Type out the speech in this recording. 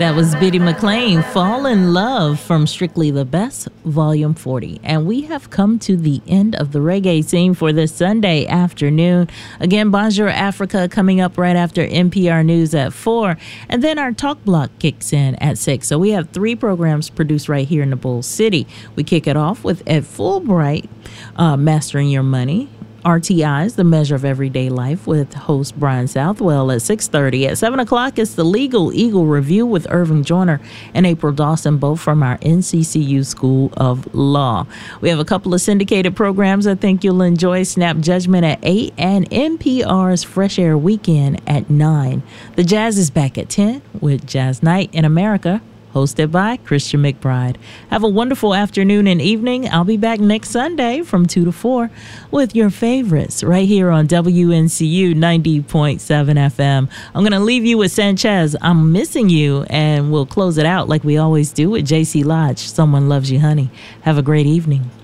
That was Biddy McLean, Fall in Love from Strictly the Best, Volume 40. And we have come to the end of the reggae scene for this Sunday afternoon. Again, Bonjour Africa coming up right after NPR News at 4. And then our Talk Block kicks in at 6. So we have 3 programs produced right here in the Bull City. We kick it off with Ed Fulbright, Mastering Your Money. RTI's The Measure of Everyday Life with host Brian Southwell at 6:30. At 7 o'clock, it's the Legal Eagle Review with Irving Joyner and April Dawson, both from our NCCU School of Law. We have a couple of syndicated programs I think you'll enjoy. Snap Judgment at 8 and NPR's Fresh Air Weekend at 9. The Jazz is back at 10 with Jazz Night in America, hosted by Christian McBride. Have a wonderful afternoon and evening. I'll be back next Sunday from 2 to 4 with your favorites right here on WNCU 90.7 FM. I'm going to leave you with Sanchez, I'm Missing You, and we'll close it out like we always do with JC Lodge, Someone Loves You, Honey. Have a great evening.